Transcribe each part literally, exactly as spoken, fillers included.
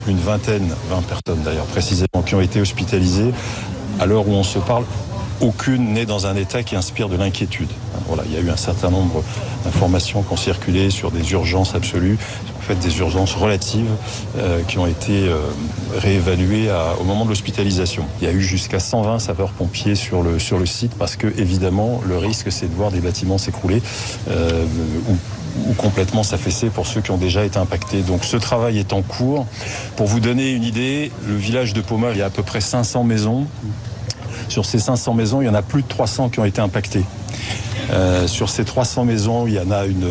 Une vingtaine, vingt personnes d'ailleurs précisément, qui ont été hospitalisées. À l'heure où on se parle, aucune n'est dans un état qui inspire de l'inquiétude. Voilà, il y a eu un certain nombre d'informations qui ont circulé sur des urgences absolues, en fait des urgences relatives euh, qui ont été euh, réévaluées à, au moment de l'hospitalisation. Il y a eu jusqu'à cent vingt sapeurs-pompiers sur le, sur le site parce que, évidemment, le risque, c'est de voir des bâtiments s'écrouler euh, ou ou complètement s'affaisser pour ceux qui ont déjà été impactés. Donc ce travail est en cours. Pour vous donner une idée, le village de Poma, il y a à peu près cinq cents maisons. Sur ces cinq cents maisons, il y en a plus de trois cents qui ont été impactées. Euh, sur ces trois cents maisons, il y en a une,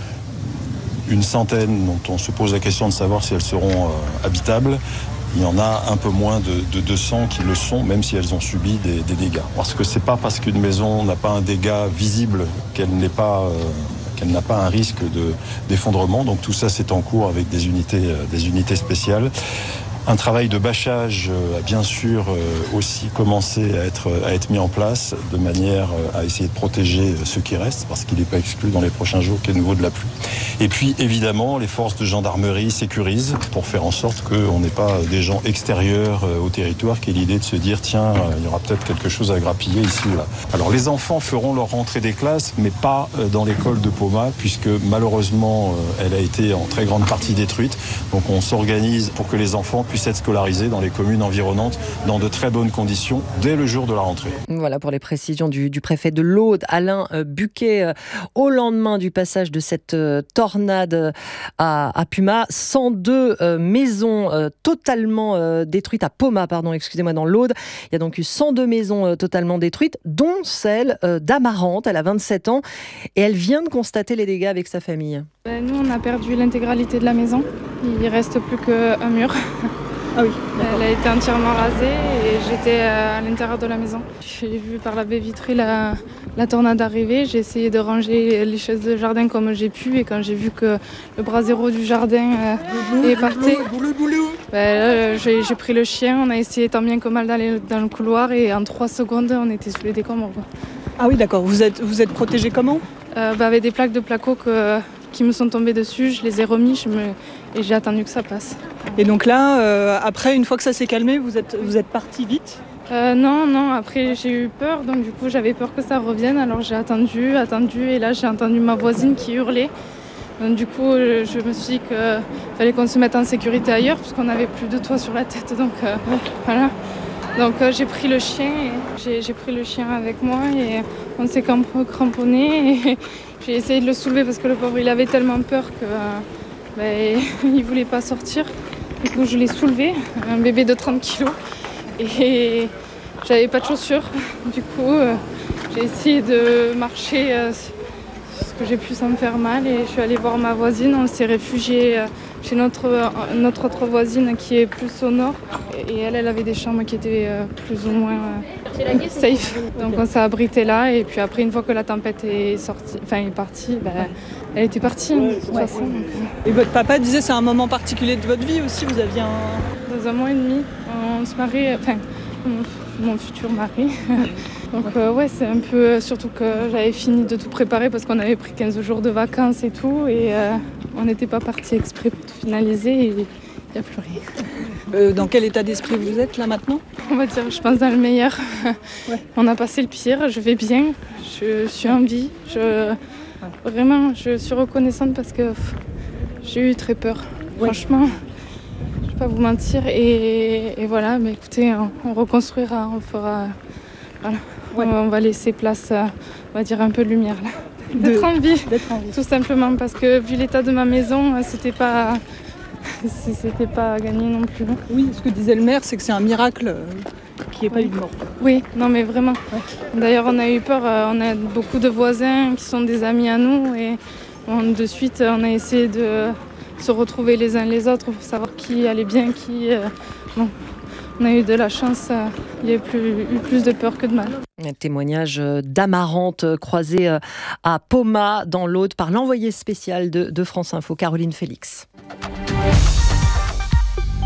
une centaine dont on se pose la question de savoir si elles seront euh, habitables. Il y en a un peu moins de, de deux cents qui le sont, même si elles ont subi des, des dégâts. Parce que c'est pas parce qu'une maison n'a pas un dégât visible qu'elle n'est pas... Euh, qu'elle n'a pas un risque de, d'effondrement. Donc tout ça, c'est en cours avec des unités, des unités spéciales. Un travail de bâchage a bien sûr aussi commencé à être, à être mis en place de manière à essayer de protéger ceux qui restent, parce qu'il n'est pas exclu dans les prochains jours qu'il y ait de nouveau de la pluie. Et puis évidemment, les forces de gendarmerie sécurisent pour faire en sorte qu'on n'ait pas des gens extérieurs au territoire qui aient l'idée de se dire tiens, il y aura peut-être quelque chose à grappiller ici ou là. Alors les enfants feront leur rentrée des classes, mais pas dans l'école de Poma, puisque malheureusement elle a été en très grande partie détruite. Donc on s'organise pour que les enfants puissent être scolarisés dans les communes environnantes dans de très bonnes conditions dès le jour de la rentrée. Voilà pour les précisions du, du préfet de l'Aude, Alain Buquet, euh, au lendemain du passage de cette euh, tornade à, à Puma. cent deux euh, maisons euh, totalement euh, détruites, à Poma, pardon, excusez-moi, dans l'Aude. Il y a donc eu cent deux maisons euh, totalement détruites, dont celle euh, d'Amarante. Elle a vingt-sept ans et elle vient de constater les dégâts avec sa famille. Nous, on a perdu l'intégralité de la maison. Il reste plus qu'un mur. Ah oui, elle a été entièrement rasée et j'étais à l'intérieur de la maison. J'ai vu par la baie vitrée la, la tornade arriver. J'ai essayé de ranger les chaises de jardin comme j'ai pu et quand j'ai vu que le bras zéro du jardin euh, est parti, ben, j'ai, j'ai pris le chien. On a essayé tant bien que mal d'aller dans le couloir et en trois secondes, on était sous les décombres. Ah oui, d'accord. Vous êtes, vous êtes protégé comment euh, ben, Avec des plaques de placo que... qui me sont tombées dessus, je les ai remis je me... et j'ai attendu que ça passe. Et donc là, euh, après, une fois que ça s'est calmé, vous êtes, vous êtes parti vite euh, Non, non, après j'ai eu peur, donc du coup j'avais peur que ça revienne, alors j'ai attendu, attendu, et là j'ai entendu ma voisine qui hurlait. Donc du coup, je me suis dit qu'il fallait qu'on se mette en sécurité ailleurs, puisqu'on n'avait plus de toit sur la tête, donc euh, voilà. Donc euh, j'ai pris le chien, et j'ai, j'ai pris le chien avec moi, et on s'est cramponné, et j'ai essayé de le soulever parce que le pauvre il avait tellement peur que euh, ben, il voulait pas sortir. Du coup je l'ai soulevé, un bébé de trente kilos, et j'avais pas de chaussures. Du coup euh, j'ai essayé de marcher euh, ce que j'ai pu sans me faire mal, et je suis allée voir ma voisine. On s'est réfugié euh, chez notre, euh, notre autre voisine qui est plus au nord, et elle, elle avait des chambres qui étaient euh, plus ou moins euh, safe. Donc on s'est abrité là, et puis après une fois que la tempête est sortie, enfin est partie, ben, elle était partie de toute façon. Donc, euh. Et votre papa disait c'est un moment particulier de votre vie aussi, vous aviez un... Dans un mois et demi, on se marie, enfin mon, mon futur mari. Donc euh, ouais, c'est un peu, surtout que j'avais fini de tout préparer parce qu'on avait pris quinze jours de vacances et tout, et euh, on n'était pas parti exprès pour tout finaliser, et il n'y a plus rien. Euh, dans quel état d'esprit vous êtes là maintenant ? On va dire, je pense dans le meilleur. Ouais. On a passé le pire, je vais bien, je suis en vie. Je... Ouais. Vraiment, je suis reconnaissante parce que pff, j'ai eu très peur. Ouais. Franchement, je ne vais pas vous mentir. Et, et voilà, mais écoutez, on, on reconstruira, on fera... Voilà. Ouais. On va laisser place à, on va dire, un peu de lumière là. D'être de... en vie, d'être en vie. Tout simplement, parce que vu l'état de ma maison, c'était pas... C'était pas gagné non plus. Oui, ce que disait le maire, c'est que c'est un miracle qu'il n'y ait pas oui. eu de mort. Oui, non mais vraiment. Ouais. D'ailleurs, on a eu peur, on a beaucoup de voisins qui sont des amis à nous, et on, de suite, on a essayé de se retrouver les uns les autres pour savoir qui allait bien, qui... Euh, bon. On a eu de la chance, il y a plus, eu plus de peur que de mal. Un témoignage d'Amarante croisé à Poma dans l'Aude par l'envoyée spéciale de, de France Info, Caroline Félix.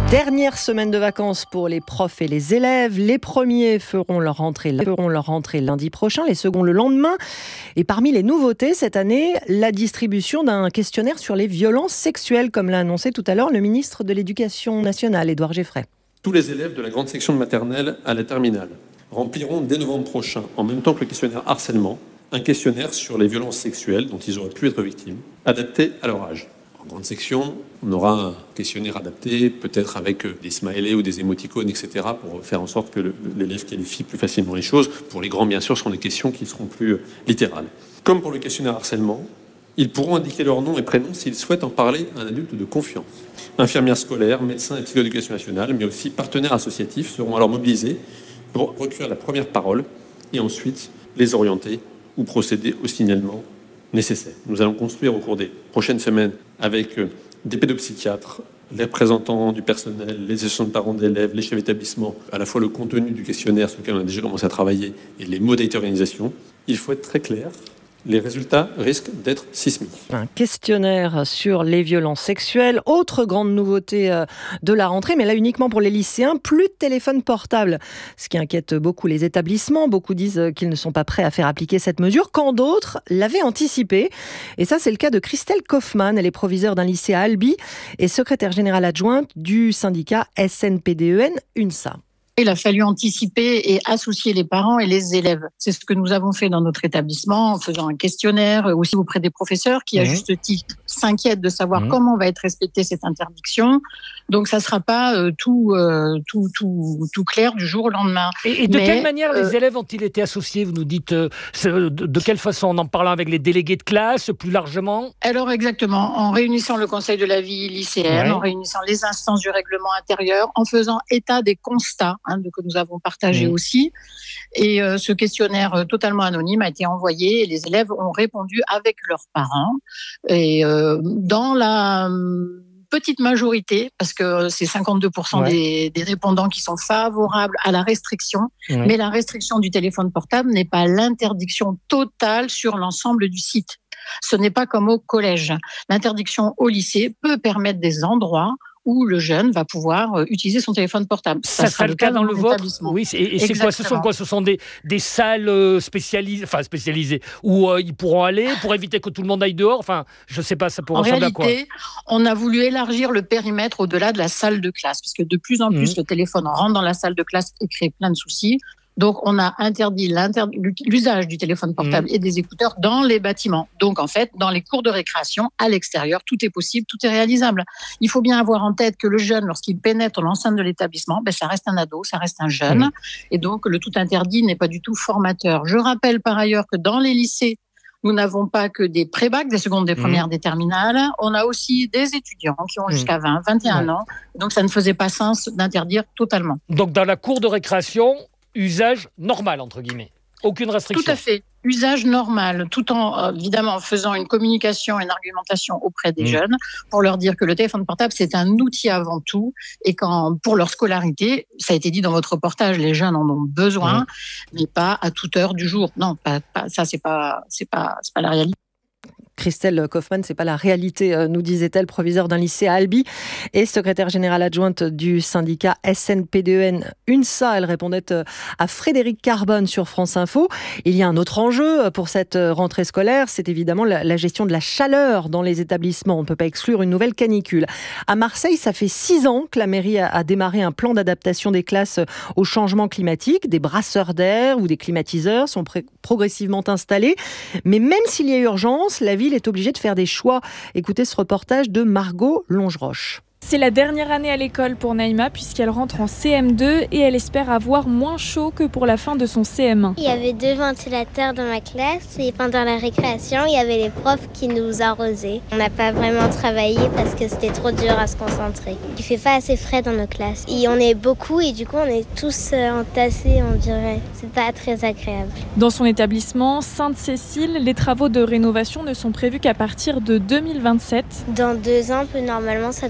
Dernière semaine de vacances pour les profs et les élèves. Les premiers feront leur rentrée, feront leur rentrée lundi prochain, les seconds le lendemain. Et parmi les nouveautés cette année, la distribution d'un questionnaire sur les violences sexuelles, comme l'a annoncé tout à l'heure le ministre de l'Éducation nationale, Édouard Geffray. Tous les élèves de la grande section de maternelle à la terminale rempliront dès novembre prochain, en même temps que le questionnaire harcèlement, un questionnaire sur les violences sexuelles dont ils auraient pu être victimes, adapté à leur âge. En grande section, on aura un questionnaire adapté, peut-être avec des smileys ou des émoticônes, et cetera, pour faire en sorte que le, l'élève qualifie plus facilement les choses. Pour les grands, bien sûr, ce seront des questions qui seront plus littérales. Comme pour le questionnaire harcèlement, ils pourront indiquer leur nom et prénom s'ils souhaitent en parler à un adulte de confiance. Infirmières scolaires, médecins et psychologues d'éducation nationale, mais aussi partenaires associatifs seront alors mobilisés pour recueillir la première parole et ensuite les orienter ou procéder au signalement nécessaire. Nous allons construire au cours des prochaines semaines avec des pédopsychiatres, les représentants du personnel, les associations de parents d'élèves, les chefs d'établissement, à la fois le contenu du questionnaire sur lequel on a déjà commencé à travailler et les modalités d'organisation. Il faut être très clair. Les résultats risquent d'être sismiques. Un questionnaire sur les violences sexuelles. Autre grande nouveauté de la rentrée, mais là uniquement pour les lycéens, plus de téléphone portable. Ce qui inquiète beaucoup les établissements. Beaucoup disent qu'ils ne sont pas prêts à faire appliquer cette mesure, quand d'autres l'avaient anticipé. Et ça, c'est le cas de Christelle Kaufmann. Elle est proviseure d'un lycée à Albi et secrétaire générale adjointe du syndicat S N P D E N UNSA. Il a fallu anticiper et associer les parents et les élèves. C'est ce que nous avons fait dans notre établissement en faisant un questionnaire aussi auprès des professeurs qui, à mmh. juste titre, s'inquiètent de savoir mmh. comment va être respectée cette interdiction. Donc, ça ne sera pas euh, tout, euh, tout, tout, tout clair du jour au lendemain. Et, et de Mais, quelle manière euh, les élèves ont-ils été associés ? Vous nous dites euh, de, de quelle façon ? En en parlant avec les délégués de classe, plus largement ? Alors, exactement. En réunissant le conseil de la vie lycéenne, ouais. en réunissant les instances du règlement intérieur, en faisant état des constats Hein, que nous avons partagé mmh. aussi. Et euh, ce questionnaire euh, totalement anonyme a été envoyé et les élèves ont répondu avec leurs parents. Et euh, dans la euh, petite majorité, parce que c'est cinquante-deux pour cent ouais. des, des répondants qui sont favorables à la restriction, ouais. mais la restriction du téléphone portable n'est pas l'interdiction totale sur l'ensemble du site. Ce n'est pas comme au collège. L'interdiction au lycée peut permettre des endroits où le jeune va pouvoir utiliser son téléphone portable. Ça, ça sera le cas dans, dans le vôtre. Oui, et, et c'est quoi ? Ce sont quoi ? Ce sont des, des salles spécialisées, enfin spécialisées, où euh, ils pourront aller pour éviter que tout le monde aille dehors. Enfin, je sais pas, ça pourrait ressembler à quoi ? En réalité, on a voulu élargir le périmètre au-delà de la salle de classe, puisque de plus en plus, mmh. le téléphone rentre dans la salle de classe et crée plein de soucis. Donc, on a interdit l'usage du téléphone portable mmh. et des écouteurs dans les bâtiments. Donc, en fait, dans les cours de récréation, à l'extérieur, tout est possible, tout est réalisable. Il faut bien avoir en tête que le jeune, lorsqu'il pénètre l'enceinte de l'établissement, ben, ça reste un ado, ça reste un jeune. Mmh. Et donc, le tout interdit n'est pas du tout formateur. Je rappelle par ailleurs que dans les lycées, nous n'avons pas que des pré-bacs, des secondes, des premières, mmh. des terminales. On a aussi des étudiants qui ont jusqu'à vingt, vingt et un ouais. ans. Donc, ça ne faisait pas sens d'interdire totalement. Donc, dans la cour de récréation, usage normal, entre guillemets. Aucune restriction. Tout à fait. Usage normal, tout en, évidemment, faisant une communication et une argumentation auprès des mmh. jeunes pour leur dire que le téléphone portable, c'est un outil avant tout et quand, pour leur scolarité, ça a été dit dans votre reportage, les jeunes en ont besoin, mmh. mais pas à toute heure du jour. Non, pas, pas, ça, c'est pas, c'est pas, c'est pas la réalité. Christelle Kaufmann, c'est pas la réalité, nous disait-elle, proviseure d'un lycée à Albi et secrétaire générale adjointe du syndicat S N P D E N UNSA. Elle répondait à Frédéric Carbone sur France Info. Il y a un autre enjeu pour cette rentrée scolaire, c'est évidemment la gestion de la chaleur dans les établissements. On ne peut pas exclure une nouvelle canicule. À Marseille, ça fait six ans que la mairie a démarré un plan d'adaptation des classes au changement climatique. Des brasseurs d'air ou des climatiseurs sont pré- progressivement installés. Mais même s'il y a urgence, la ville est obligée de faire des choix. Écoutez ce reportage de Margot Longeroche. C'est la dernière année à l'école pour Naïma puisqu'elle rentre en C M deux et elle espère avoir moins chaud que pour la fin de son C M un. Il y avait deux ventilateurs dans ma classe et pendant la récréation, il y avait les profs qui nous arrosaient. On n'a pas vraiment travaillé parce que c'était trop dur à se concentrer. Il fait pas assez frais dans nos classes. Et on est beaucoup et du coup, on est tous entassés, on dirait. C'est pas très agréable. Dans son établissement, Sainte-Cécile, les travaux de rénovation ne sont prévus qu'à partir de deux mille vingt-sept. Dans deux ans, normalement, ça doit être fini.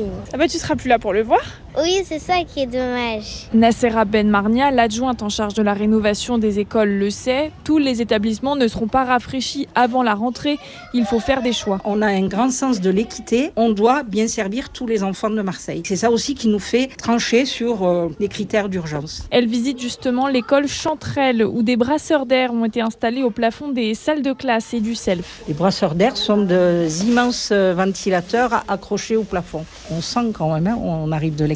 Ah bah tu seras plus là pour le voir. Oui, c'est ça qui est dommage. Nassera Ben Marnia, l'adjointe en charge de la rénovation des écoles, le sait. Tous les établissements ne seront pas rafraîchis avant la rentrée. Il faut faire des choix. On a un grand sens de l'équité. On doit bien servir tous les enfants de Marseille. C'est ça aussi qui nous fait trancher sur euh, les critères d'urgence. Elle visite justement l'école Chanterelle où des brasseurs d'air ont été installés au plafond des salles de classe et du self. Les brasseurs d'air sont d'immenses ventilateurs accrochés au plafond. On sent quand même, hein, on arrive de l'extérieur.